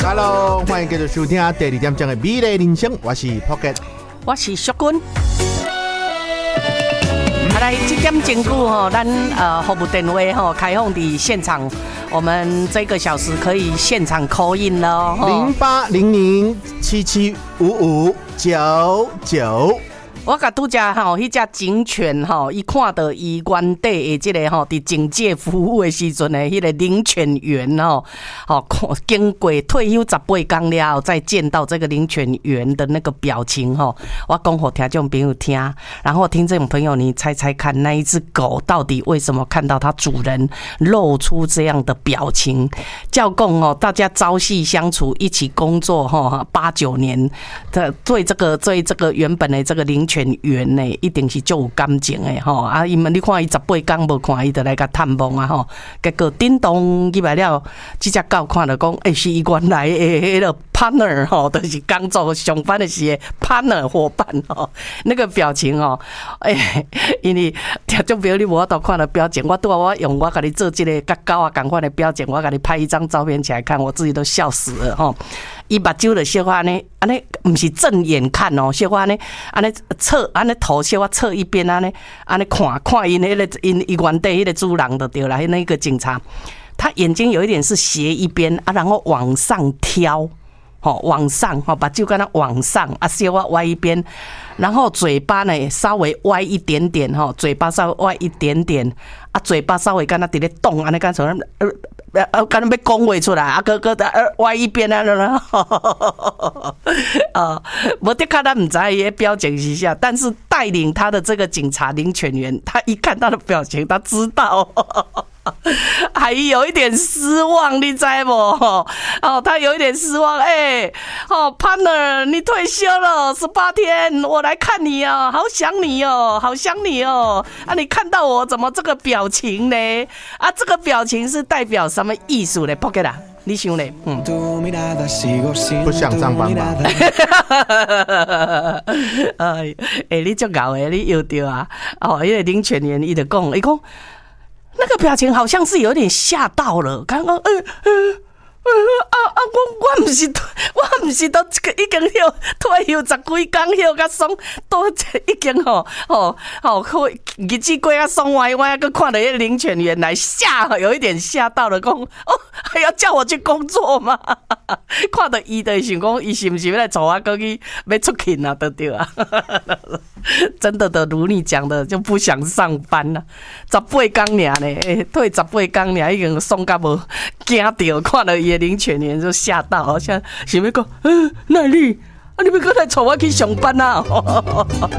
Hello， 欢迎继续收听第2点钟的美丽人生，我是 Pocket， 我是淑君。来，这点钟吼，咱服务电话吼开放的现场，我们这个小时可以现场 call in 了 0800775599。 我甲拄只吼，迄只警犬吼，伊看到伊原地的即个吼，伫警界服务的时阵的迄个领犬员吼，经过退休18天了后，再见到这个领犬员的那个表情吼，我讲给听众朋友听，然后听众朋友你猜猜看，那一只狗到底为什么看到它主人露出这样的表情？照讲哦，大家朝夕相处，一起工作吼8、9年的，对这个原本的这个领犬员呢，一定是足有感情的吼啊！因为你看伊18天无看，伊就来甲探望啊吼。结果叮咚入来了，这只狗看了讲，是伊原来的迄个 partner 吼，就是工作上班的时候 partner 伙伴吼，那个表情哦，因为听众朋友你无法度看到表情，我用我甲你做这个甲狗啊同款的表情，我甲你拍一张照片起来看，我自己都笑死了吼。伊目睭就小可安尼，不是正眼看哦，小可安尼侧，安尼头小可侧一边安尼看因迄个因原地迄个主人就对了，那个警察，他眼睛有一点是斜一边啊，然后往上挑，往上目睭跟他往上啊，小可歪一边，然后嘴巴呢稍微歪一点点嘴巴稍微歪一点点啊，嘴巴稍微跟他伫咧动安尼干什么？刚才要讲话出来，啊，哥歪一边啊，我的看他唔知伊的表情是啥，但是带领他的这个警察领犬员，他一看他的表情，他知道。还有一点失望，你知不？他有一点失望。partner， 你退休了18天，我来看你哦，好想你哦，好想你哦。啊，你看到我怎么这个表情呢？啊，这个表情是代表什么意思呢 ？Pocket 啊，你想呢？ 不想上班吧？ 你足搞的，你有对啊？因为领犬员伊就讲，伊讲。那个表情好像是有点吓到了，刚刚我不是都已经退休10几天休甲爽，都已经日子过啊爽歪歪，佮看到那领犬员来有一点吓到了，讲还要叫我去工作吗？看到伊就想讲，伊是不是要来找我过去要出勤啊？对啊。真的如你讲的，就不想上班了。18天尔呢，退18天尔，已经爽到无惊到，看到伊的领犬员就吓到，好像想要讲，那你要过来带我去上班啊？